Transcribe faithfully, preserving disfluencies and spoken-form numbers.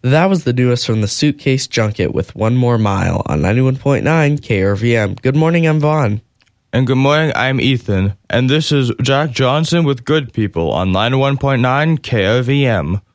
That was the newest from the Suitcase Junket with One More Mile on ninety-one point nine K R V M. Good morning, I'm Vaughn. And good morning, I'm Ethan. And this is Jack Johnson with Good People on ninety-one point nine K R V M.